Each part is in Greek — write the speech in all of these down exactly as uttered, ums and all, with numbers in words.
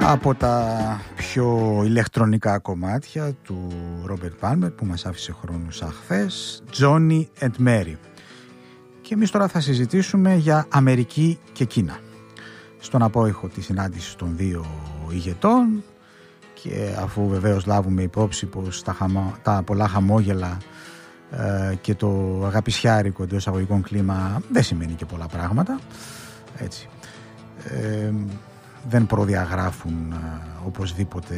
Από τα πιο ηλεκτρονικά κομμάτια του Ρόμπερτ Πάλμερ που μας άφησε χρόνους αχθές, Johnny and Mary. Και εμείς τώρα θα συζητήσουμε για Αμερική και Κίνα. Στον απόϊχο της συνάντησης των δύο ηγετών, και αφού βεβαίως λάβουμε υπόψη πως τα, χαμα, τα πολλά χαμόγελα ε, και το αγαπησιάρικο εντός εισαγωγικών κλίμα δεν σημαίνει και πολλά πράγματα, έτσι. Ε, δεν προδιαγράφουν α, οπωσδήποτε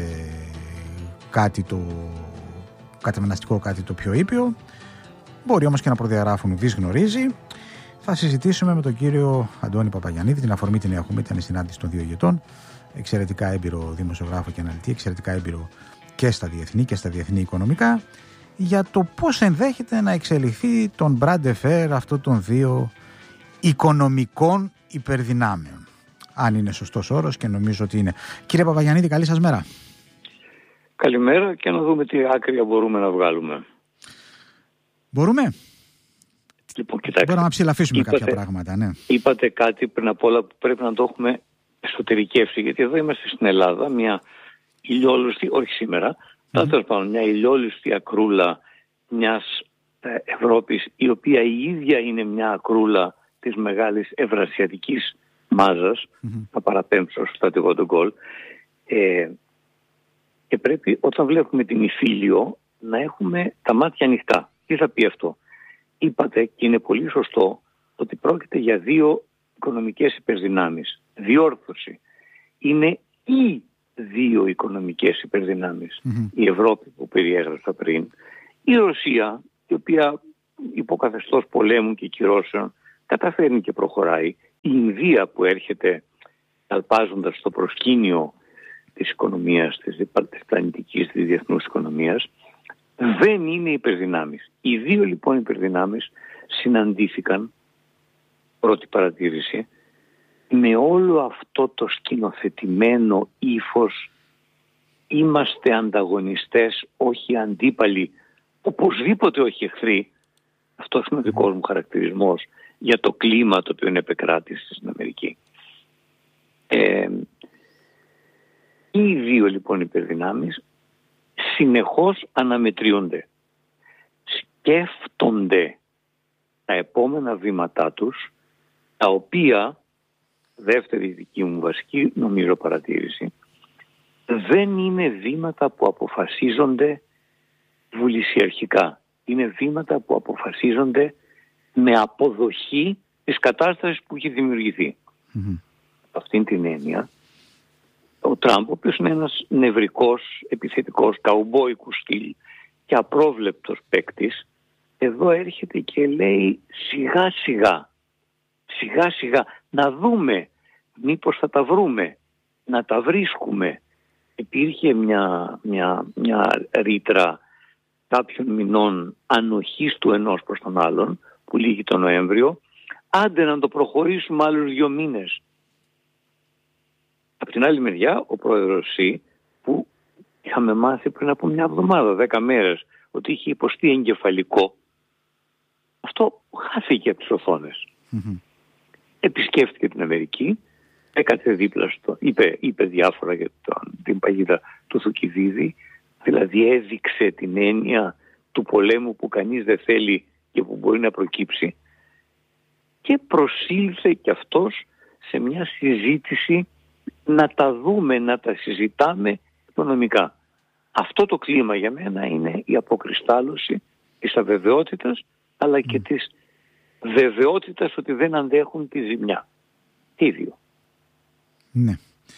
κάτι το κατεμεναστικό, κάτι το πιο ήπιο. Μπορεί όμως και να προδιαγράφουν, vis γνωρίζει. Θα συζητήσουμε με τον κύριο Αντώνη Παπαγιαννίδη, την αφορμή την έχουμε, ήταν η συνάντηση των δύο ηγετών, εξαιρετικά έμπειρο δημοσιογράφο και αναλυτή, εξαιρετικά έμπειρο και στα διεθνή και στα διεθνή οικονομικά, για το πώς ενδέχεται να εξελιχθεί τον bras de fer αυτών των δύο οικονομικών υπερδυνάμεων. Αν είναι σωστός όρος, και νομίζω ότι είναι. Κύριε Παπαγιαννίδη, καλή σας μέρα. Καλημέρα, και να δούμε τι άκρια μπορούμε να βγάλουμε. Μπορούμε? Λοιπόν, κοιτάξτε. Μπορούμε να ψηλαφίσουμε είπατε, κάποια πράγματα, ναι. Είπατε κάτι πριν απ' όλα που πρέπει να το έχουμε εσωτερικεύσει, γιατί εδώ είμαστε στην Ελλάδα, μια ηλιόλουστη, όχι σήμερα, mm-hmm. τέλος πάντων, μια ηλιόλουστη ακρούλα μιας ε, Ευρώπης, η οποία η ίδια είναι μια ακρούλα της μεγάλης ευρασιατικής μάζας, mm-hmm. θα παραπέμψω στο στρατηγό τον Γκολ, ε, και πρέπει όταν βλέπουμε την Ιφίλιο να έχουμε τα μάτια ανοιχτά. Τι θα πει αυτό? Είπατε, και είναι πολύ σωστό, ότι πρόκειται για δύο οικονομικές υπερδυνάμεις. Διόρθωση. Είναι οι δύο οικονομικές υπερδυνάμεις. Mm-hmm. Η Ευρώπη που περιέγραψα πριν, η Ρωσία, η οποία υπό καθεστώς πολέμου και κυρώσεων καταφέρνει και προχωράει, η Ινδία που έρχεται αλπάζοντας στο προσκήνιο της οικονομίας, της, της πλανητικής, της διεθνούς οικονομίας, δεν είναι υπερδυνάμεις. Οι δύο λοιπόν υπερδυνάμεις συναντήθηκαν, πρώτη παρατήρηση, με όλο αυτό το σκηνοθετημένο ύφος, είμαστε ανταγωνιστές, όχι αντίπαλοι, οπωσδήποτε όχι εχθροί. Αυτός είναι ο δικός μου χαρακτηρισμός για το κλίμα το οποίο είναι επεκράτηση στην Αμερική. Ε, οι δύο λοιπόν υπερδυνάμεις συνεχώς αναμετριούνται. Σκέφτονται τα επόμενα βήματά τους, τα οποία, δεύτερη δική μου βασική νομίζω παρατήρηση, δεν είναι βήματα που αποφασίζονται βουλησιαρχικά. Είναι βήματα που αποφασίζονται με αποδοχή της κατάστασης που έχει δημιουργηθεί. Mm-hmm. Αυτήν την έννοια, ο Τραμπ, ο οποίος είναι ένας νευρικός, επιθετικός, καουμπόικου στυλ και απρόβλεπτος παίκτης, εδώ έρχεται και λέει σιγά σιγά, σιγά σιγά, να δούμε μήπως θα τα βρούμε, να τα βρίσκουμε. Υπήρχε μια, μια, μια ρήτρα κάποιων μηνών ανοχής του ενός προς τον άλλον, που λήγει τον Νοέμβριο, άντε να το προχωρήσουμε άλλους δύο μήνες. Από την άλλη μεριά, ο πρόεδρος Σι, που είχαμε μάθει πριν από μια εβδομάδα, δέκα μέρες, ότι είχε υποστεί εγκεφαλικό, αυτό χάθηκε από τις οθόνες. Mm-hmm. Επισκέφτηκε την Αμερική, έκατσε δίπλα στο, είπε, είπε διάφορα για τον, την παγίδα του Θουκυδίδη, δηλαδή έδειξε την έννοια του πολέμου που κανείς δεν θέλει και που μπορεί να προκύψει, και προσήλθε κι αυτός σε μια συζήτηση να τα δούμε, να τα συζητάμε οικονομικά. Αυτό το κλίμα για μένα είναι η αποκριστάλλωση της αβεβαιότητας, αλλά και mm. της βεβαιότητας ότι δεν αντέχουν τη ζημιά. Τι δύο. Ναι.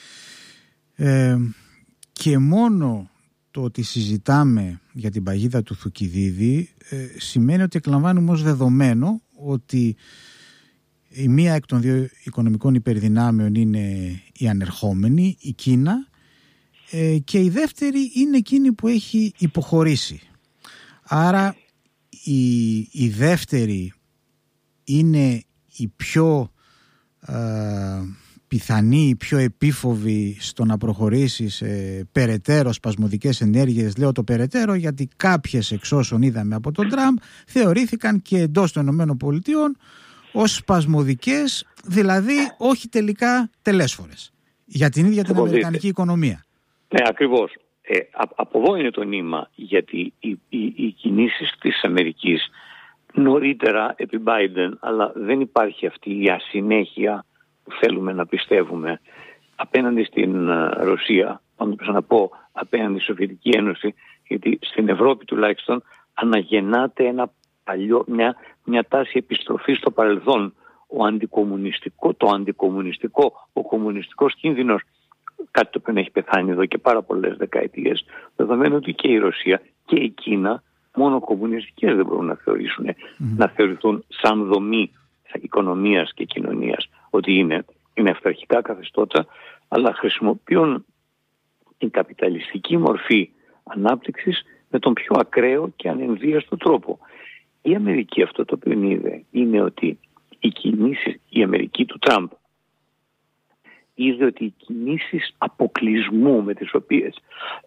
Ε, και μόνο το ότι συζητάμε για την παγίδα του Θουκυδίδη ε, σημαίνει ότι εκλαμβάνουμε ως δεδομένο ότι η μία εκ των δύο οικονομικών υπερδυνάμεων είναι η ανερχόμενη, η Κίνα, ε, και η δεύτερη είναι εκείνη που έχει υποχωρήσει. Άρα η, η δεύτερη είναι η πιο ε, πιθανή, η πιο επίφοβη στο να προχωρήσει σε περαιτέρω σπασμωδικές ενέργειες. Λέω το περαιτέρω γιατί κάποιες, εξ όσων είδαμε από τον Τραμπ, θεωρήθηκαν και εντός των ΗΠΑ ως σπασμωδικές, δηλαδή όχι τελικά τελέσφορες. Για την ίδια την αμερικανική οικονομία. Ναι, ακριβώς. Ε, από εδώ είναι το νήμα, γιατί οι, οι, οι κινήσεις της Αμερικής νωρίτερα επί Biden, αλλά δεν υπάρχει αυτή η ασυνέχεια που θέλουμε να πιστεύουμε απέναντι στην Ρωσία, πάντως να πω απέναντι στη Σοβιετική Ένωση, γιατί στην Ευρώπη τουλάχιστον αναγεννάται ένα παλιό, μια, μια τάση επιστροφής στο παρελθόν. Ο αντικομμουνιστικό, το αντικομμουνιστικό, ο κομμουνιστικός κίνδυνος, κάτι το οποίο έχει πεθάνει εδώ και πάρα πολλές δεκαετίες, δεδομένου ότι και η Ρωσία και η Κίνα μόνο κομμουνιστικές δεν μπορούν να θεωρήσουν, mm. να θεωρηθούν σαν δομή οικονομίας και κοινωνίας, ότι είναι, είναι αυταρχικά καθεστώτα, αλλά χρησιμοποιούν την καπιταλιστική μορφή ανάπτυξης με τον πιο ακραίο και ανενδίαστο τρόπο. Η Αμερική αυτό το οποίο είδε είναι ότι οι κινήσεις, η Αμερική του Τραμπ είδε ότι οι κινήσεις αποκλεισμού με τις οποίες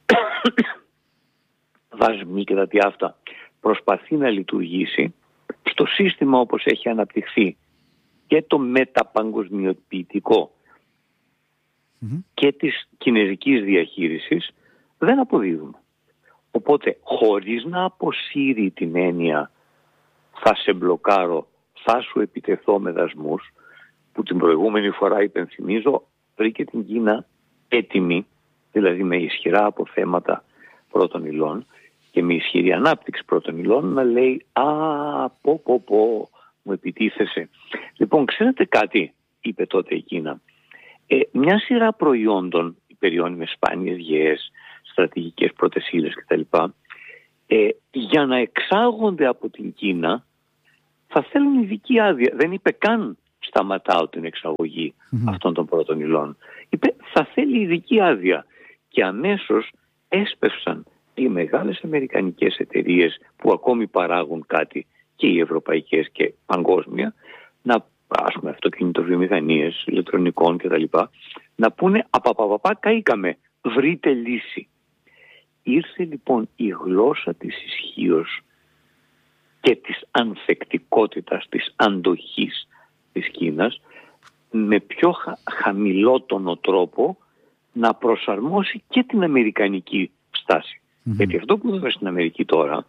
δασμοί και τα τι αυτά προσπαθεί να λειτουργήσει στο σύστημα όπως έχει αναπτυχθεί και το μεταπαγκοσμιοποιητικό mm-hmm. και της κινεζικής διαχείρισης δεν αποδίδουν. Οπότε χωρίς να αποσύρει την έννοια θα σε μπλοκάρω, θα σου επιτεθώ με δασμούς, που την προηγούμενη φορά υπενθυμίζω βρήκε την Κίνα έτοιμη, δηλαδή με ισχυρά αποθέματα πρώτων υλών και με ισχυρή ανάπτυξη πρώτων υλών, να λέει «Α, πω πω πω, μου επιτίθεσε». Λοιπόν, ξέρετε κάτι, είπε τότε η Κίνα, ε, μια σειρά προϊόντων, υπεριώνυμες σπάνιες γεές, στρατηγικές πρώτες ύλες κτλ. Ε, για να εξάγονται από την Κίνα θα θέλουν ειδική άδεια. Δεν είπε καν σταματάω την εξαγωγή mm-hmm. αυτών των πρώτων υλών. Είπε θα θέλει ειδική άδεια. Και αμέσως έσπευσαν οι μεγάλες αμερικανικές εταιρείες που ακόμη παράγουν κάτι, και οι ευρωπαϊκές και παγκόσμια, να ας πούμε αυτοκινητοβιομηχανίες, ηλεκτρονικών κτλ. Να πούνε απαπαπαπά καήκαμε, βρείτε λύση. Ήρθε λοιπόν η γλώσσα της ισχύως και της ανθεκτικότητας, της αντοχής της Κίνας με πιο χα, χαμηλότονο τρόπο να προσαρμόσει και την αμερικανική στάση. Mm-hmm. Γιατί αυτό που είδαμε στην Αμερική τώρα,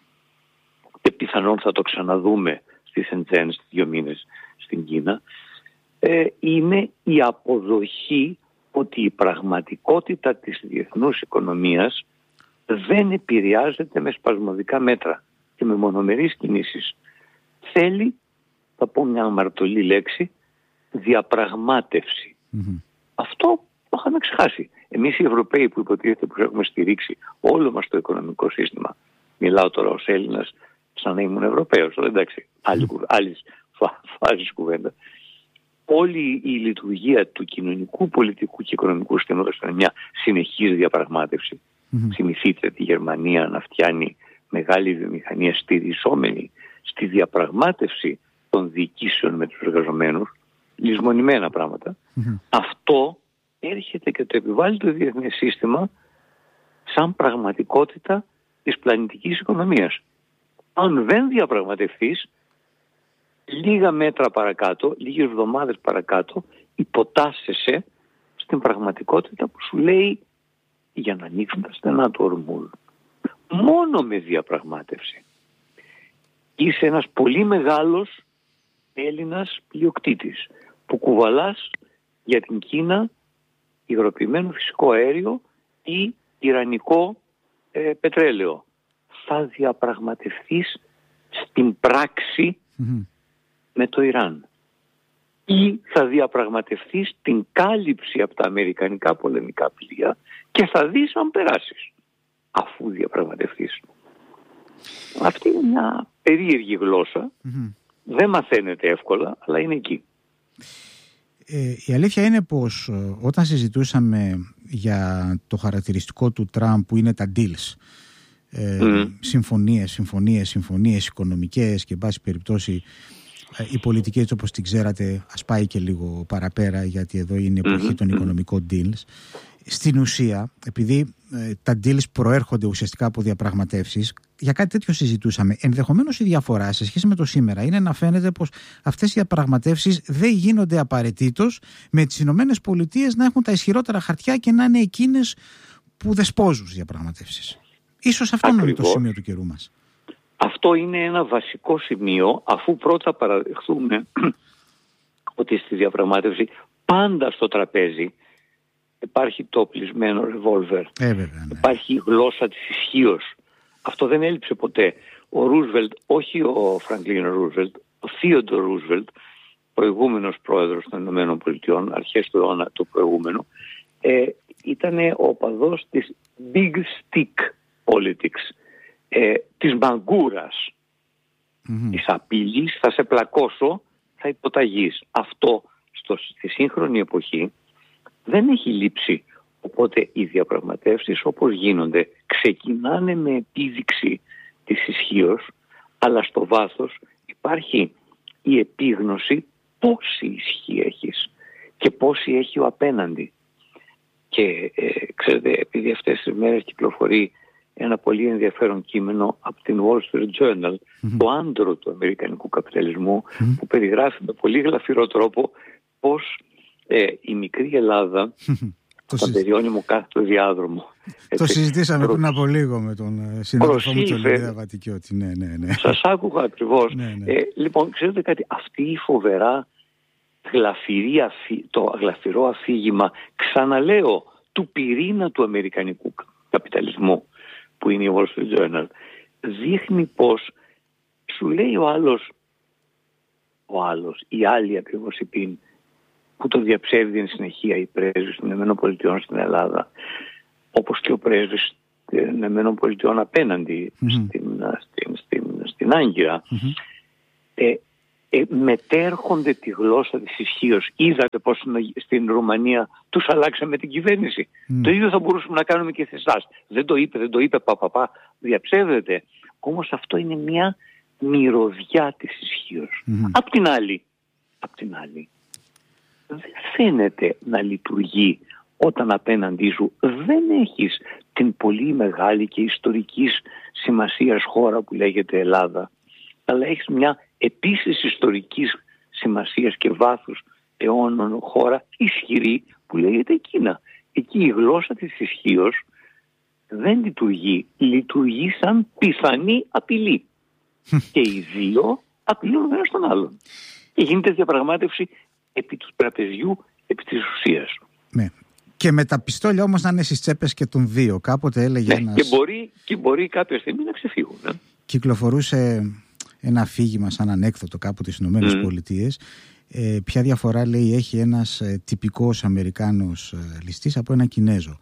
και πιθανόν θα το ξαναδούμε στη Σεντζέν στις δύο μήνες στην Κίνα, ε, είναι η αποδοχή ότι η πραγματικότητα της διεθνούς οικονομίας δεν επηρεάζεται με σπασμωδικά μέτρα και με μονομερείς κινήσεις. Θέλει, θα πω μια αμαρτωλή λέξη, διαπραγμάτευση. Mm-hmm. Αυτό το είχαμε ξεχάσει. Εμείς οι Ευρωπαίοι που υποτίθεται που έχουμε στηρίξει όλο μας το οικονομικό σύστημα, μιλάω τώρα ως Έλληνας σαν να ήμουν Ευρωπαίος, αλλά εντάξει, άλλη, mm-hmm. άλλη φάση κουβέντα. Όλη η λειτουργία του κοινωνικού, πολιτικού και οικονομικού συστήματος είναι μια συνεχής διαπραγμάτευση. Mm-hmm. Θυμηθείτε τη Γερμανία να φτιάνει μεγάλη βιομηχανία στηριζόμενη στη διαπραγμάτευση των διοικήσεων με τους εργαζομένους, λησμονημένα πράγματα. Mm-hmm. Αυτό έρχεται και το επιβάλλει το διεθνές σύστημα σαν πραγματικότητα της πλανητικής οικονομίας. Αν δεν διαπραγματευτείς, λίγα μέτρα παρακάτω, λίγες εβδομάδες παρακάτω, υποτάσσεσαι στην πραγματικότητα που σου λέει για να ανοίξουν τα στενά του ορμούλ. Μόνο με διαπραγμάτευση. Είσαι ένας πολύ μεγάλος Έλληνας πλειοκτήτης που κουβαλάς για την Κίνα υγροποιημένο φυσικό αέριο ή ιρανικό ε, πετρέλαιο. Θα διαπραγματευτείς στην πράξη mm-hmm. με το Ιράν. Ή θα διαπραγματευτείς την κάλυψη από τα αμερικανικά πολεμικά πλοία και θα δεις αν περάσεις αφού διαπραγματευτείς. Αυτή είναι μια περίεργη γλώσσα. Mm-hmm. Δεν μαθαίνεται εύκολα, αλλά είναι εκεί. Ε, η αλήθεια είναι πως όταν συζητούσαμε για το χαρακτηριστικό του Τραμπ που είναι τα deals, ε, mm. συμφωνίες, συμφωνίες, συμφωνίες οικονομικές και εν πάση περιπτώσει η πολιτική έτσι όπως την ξέρατε ας πάει και λίγο παραπέρα, γιατί εδώ είναι η εποχή mm-hmm. των οικονομικών deals. Στην ουσία, επειδή ε, τα deals προέρχονται ουσιαστικά από διαπραγματεύσεις, για κάτι τέτοιο συζητούσαμε. Ενδεχομένως η διαφορά σε σχέση με το σήμερα είναι να φαίνεται πως αυτές οι διαπραγματεύσεις δεν γίνονται απαραίτητος με τις Ηνωμένες Πολιτείες να έχουν τα ισχυρότερα χαρτιά και να είναι εκείνες που δεσπόζουν στις διαπραγματεύσεις. Ίσως αυτό είναι το σημείο του καιρού μας. Αυτό είναι ένα βασικό σημείο, αφού πρώτα παραδεχθούμε ότι στη διαπραγμάτευση πάντα στο τραπέζι υπάρχει το οπλισμένο ρεβόλβερ. Ε, βέβαια, ναι. Υπάρχει η γλώσσα της ισχύως. Αυτό δεν έλειψε ποτέ. Ο Ρούσβελτ, όχι ο Φραγκλίν Ρούσβελτ, ο Θείοντορ Ρούσβελτ, προηγούμενος πρόεδρος των Ηνωμένων Πολιτειών, αρχές του αιώνα του προηγούμενου, ε, ήταν ο οπαδός της big stick politics, ε, της μαγκούρας, mm-hmm. της απειλής, θα σε πλακώσω, θα υποταγείς. Αυτό στο, στη σύγχρονη εποχή δεν έχει λείψει. Οπότε οι διαπραγματεύσεις όπως γίνονται ξεκινάνε με επίδειξη της ισχύως, αλλά στο βάθος υπάρχει η επίγνωση πόση ισχύ έχεις και πόση έχει ο απέναντι. Και ε, ξέρετε, επειδή αυτές τις μέρες κυκλοφορεί ένα πολύ ενδιαφέρον κείμενο από την Wall Street Journal, mm-hmm. το άντρο του αμερικανικού καπιταλισμού, mm-hmm. που περιγράφει με πολύ γλαφυρό τρόπο πώς ε, η μικρή Ελλάδα θα περιώνει μου κάθε το διάδρομο. Το συζητήσαμε προ... πριν από λίγο με τον συνάδελφο μου τον Λεωνίδα Βατικιώτη. Ναι, ναι, ναι. Σας άκουγα ακριβώς. Ναι, ναι. Ε, λοιπόν, ξέρετε κάτι, αυτή η φοβερά γλαφυρή αφή... το γλαφυρό αφήγημα, ξαναλέω, του πυρήνα του αμερικανικού καπιταλισμού, που είναι η Wall Street Journal, δείχνει πως σου λέει ο άλλος, ο άλλος, η άλλη ακριβώς η πίν, που το διαψεύδει εν συνεχεία οι πρέσβεις των ΗΠΑ στην Ελλάδα, όπως και ο πρέσβης των ΗΠΑ απέναντι mm-hmm. στην, στην, στην, στην Άγκυρα, mm-hmm. ε, ε, μετέρχονται τη γλώσσα της ισχύως. Είδατε πως στην Ρουμανία τους αλλάξαμε την κυβέρνηση. Mm. Το ίδιο θα μπορούσαμε να κάνουμε και σε εσάς. Δεν το είπε, δεν το είπε, πα, πα, πα, διαψεύδεται. Όμως αυτό είναι μια μυρωδιά της ισχύως. Mm. Απ' την άλλη, απ' την άλλη, δεν φαίνεται να λειτουργεί όταν απέναντί σου δεν έχεις την πολύ μεγάλη και ιστορικής σημασίας χώρα που λέγεται Ελλάδα, αλλά έχεις μια επίσης ιστορικής σημασίας και βάθους αιώνων χώρα ισχυρή που λέγεται Κίνα. Εκεί η γλώσσα της ισχύως δεν λειτουργεί, λειτουργεί σαν πιθανή απειλή. Και οι δύο απειλούν ένας τον άλλον. Και γίνεται διαπραγμάτευση επί του τραπεζιού, επί της ουσίας. Ναι. Και με τα πιστόλια όμως να είναι στις τσέπες και των δύο. Κάποτε έλεγε ναι, ένας... Και μπορεί, και μπορεί κάποια στιγμή να ξεφύγουν. Ναι. Κυκλοφορούσε ένα αφήγημα σαν ανέκδοτο κάπου τις Ηνωμένες mm. Πολιτείες. Ε, ποια διαφορά, λέει, έχει ένας ε, τυπικός Αμερικάνος ε, ληστής από έναν Κινέζο.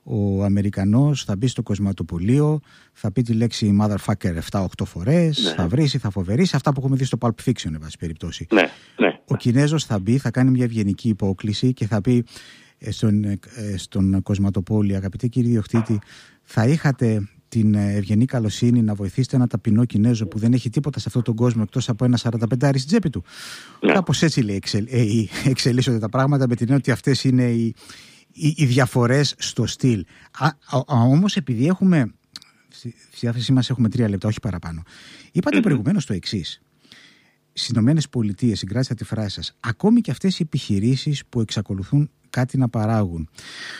Ο Αμερικανός θα μπει στο κοσματοπωλείο, θα πει τη λέξη motherfucker εφτά οκτώ φορές, ναι. θα βρίσει, θα φοβερίσει, αυτά που έχουμε δει στο Pulp Fiction, εν πάση περιπτώσει. Ναι, ναι. Ο Κινέζος θα μπει, θα κάνει μια ευγενική υπόκληση και θα πει ε, στον, ε, στον κοσματοπόλη, αγαπητέ κύριε ιδιοκτήτη, θα είχατε την ευγενή καλοσύνη να βοηθήσετε ένα ταπεινό Κινέζο που δεν έχει τίποτα σε αυτόν τον κόσμο εκτός από ένα σαρανταπεντάρι στην τσέπη του. Ναι. Κάπως έτσι, λέει, εξελ, ε, εξελίσσονται τα πράγματα, με την έννοια ότι αυτές είναι οι, οι, οι διαφορές στο στυλ. Α, α, α, όμως επειδή έχουμε, στη διάθεσή μας έχουμε τρία λεπτά, όχι παραπάνω, είπατε mm-hmm. προηγουμένως το εξής. Στις Ηνωμένες Πολιτείες, συγκράτησα τη φράση σας, ακόμη και αυτές οι επιχειρήσεις που εξακολουθούν κάτι να παράγουν.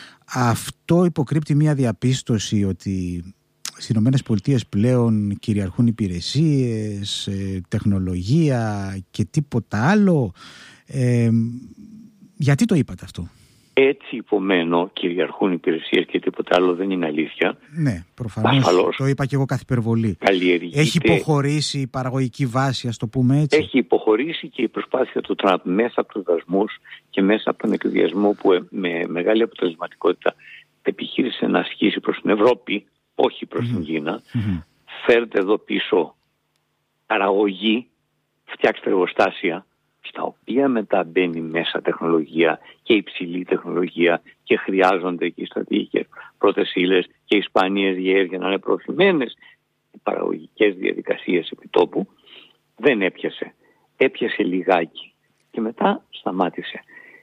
Αυτό υποκρύπτει μια διαπίστωση ότι στις Ηνωμένες Πολιτείες πλέον κυριαρχούν υπηρεσίες, τεχνολογία και τίποτα άλλο. Ε, γιατί το είπατε αυτό? Έτσι υπομένω, κυριαρχούν υπηρεσίες και τίποτα άλλο δεν είναι αλήθεια. Ναι, προφανώς. Ασφαλώς. Το είπα και εγώ καθ' υπερβολή. Καλλιεργείται. Έχει υποχωρήσει η παραγωγική βάση, ας το πούμε έτσι. Έχει υποχωρήσει και η προσπάθεια του Τραμπ μέσα από τους δασμούς και μέσα από τον εκδιασμό που με μεγάλη αποτελεσματικότητα επιχείρησε να ασκήσει προς την Ευρώπη, όχι προς mm-hmm. την Κίνα. Mm-hmm. Φέρτε εδώ πίσω παραγωγή, φτιάξτε εργοστάσια, στα οποία μετά μπαίνει μέσα τεχνολογία και υψηλή τεχνολογία και χρειάζονται και οι στρατηγικές πρώτες ύλες και οι σπάνιες γεές για να είναι προωθημένες οι παραγωγικές διαδικασίες επιτόπου. Δεν έπιασε. Έπιασε λιγάκι και μετά σταμάτησε.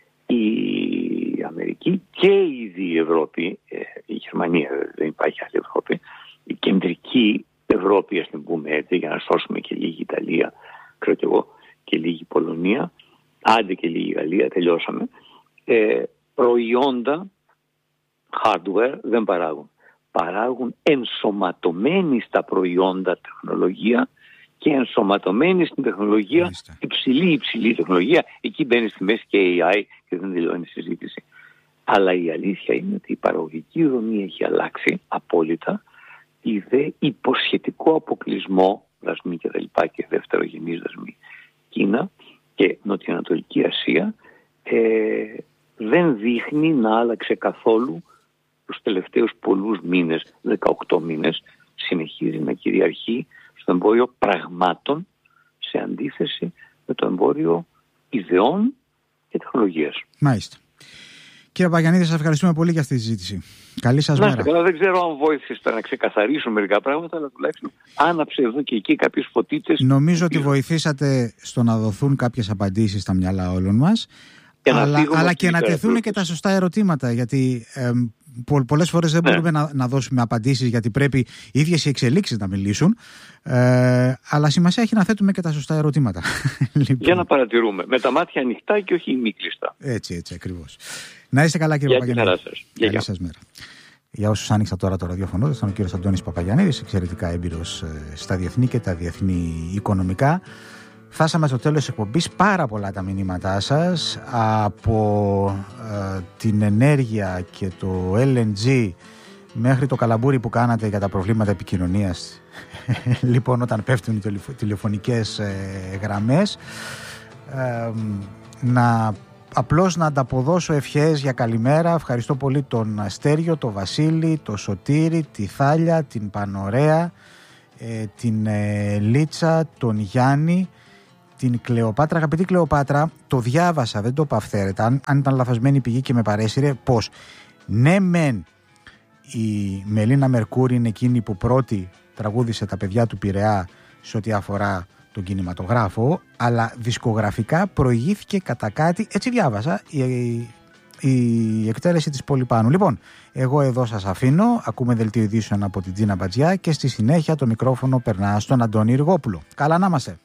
Η Αμερική και ήδη η Ευρώπη, η Γερμανία, δεν υπάρχει άλλη Ευρώπη, η κεντρική Ευρώπη, ας την πούμε έτσι, για να σώσουμε και λίγη Ιταλία, ξέρω και εγώ, και λίγη Πολωνία, άντε και λίγη Γαλλία, τελειώσαμε, ε, προϊόντα hardware δεν παράγουν. Παράγουν ενσωματωμένη στα προϊόντα τεχνολογία και ενσωματωμένη στην τεχνολογία, υψηλή υψηλή τεχνολογία. Εκεί μπαίνει στη μέση και έι άι και δεν τελειώνει η συζήτηση. Αλλά η αλήθεια είναι ότι η παραγωγική δομή έχει αλλάξει απόλυτα. Η δε υποσχετικό αποκλεισμό, δασμοί και τα λοιπά και δευτερογενείς δασμοί, Κίνα και Νοτιοανατολική Ασία, ε, δεν δείχνει να άλλαξε καθόλου τους τελευταίους πολλούς μήνες, δεκαοκτώ μήνες, συνεχίζει να κυριαρχεί στο εμπόριο πραγμάτων σε αντίθεση με το εμπόριο ιδεών και τεχνολογίας. Μάλιστα. Κύριε Παπαγιαννίδη, σας ευχαριστούμε πολύ για αυτή τη συζήτηση. Καλή σας να, μέρα. Καλά, δεν ξέρω αν βοήθησε να ξεκαθαρίσουν μερικά πράγματα, αλλά τουλάχιστον άναψε εδώ και εκεί κάποιες φωτίτσες. Νομίζω ότι βοηθήσατε στο να δοθούν κάποιες απαντήσεις στα μυαλά όλων μας, αλλά, αλλά και να τεθούν και τα σωστά ερωτήματα, γιατί ε, πο, πολλές φορές δεν ναι. μπορούμε να, να δώσουμε απαντήσεις, γιατί πρέπει οι ίδιες οι εξελίξεις να μιλήσουν, ε, αλλά σημασία έχει να θέτουμε και τα σωστά ερωτήματα. Λοιπόν. Για να παρατηρούμε, με τα μάτια ανοιχτά και όχι ημίκλειστα. Έτσι, έτσι ακριβώς. Να είστε καλά, κύριε Παπαγιαννίδη. Καλή σας. σας μέρα. Για όσους άνοιξαν τώρα το ραδιόφωνο, ήταν ο κύριος Αντώνης Παπαγιαννίδης, εξαιρετικά έμπειρος στα διεθνή και τα διεθνή οικονομικά. Φτάσαμε στο τέλος της εκπομπής. Πάρα πολλά τα μηνύματά σας από ε, την ενέργεια και το ελ εν τζι μέχρι το καλαμπούρι που κάνατε για τα προβλήματα επικοινωνίας. Λοιπόν, όταν πέφτουν οι τηλεφωνικές ε, γραμμές, ε, να απλώς να ανταποδώσω ευχές για καλημέρα. Ευχαριστώ πολύ τον Αστέριο, τον Βασίλη, τον Σωτήρη, τη Θάλια, την Πανωρέα, ε, την ε, Λίτσα, τον Γιάννη, την Κλεοπάτρα. Αγαπητή Κλεοπάτρα, το διάβασα, δεν το είπα αυθαίρετα, αν, αν ήταν λαθασμένη η πηγή και με παρέσυρε, πως ναι μεν η Μελίνα Μερκούρη είναι εκείνη που πρώτη τραγούδισε τα παιδιά του Πειραιά σε ό,τι αφορά τον κινηματογράφο, αλλά δισκογραφικά προηγήθηκε κατά κάτι, έτσι διάβασα, η, η, η εκτέλεση της Πολυπάνου. Λοιπόν, εγώ εδώ σας αφήνω, ακούμε δελτίο ειδήσεων από την Τζίνα Μπατζιά και στη συνέχεια το μικρόφωνο περνά στον Αντώνη Ργόπουλο. Καλά να είμαστε.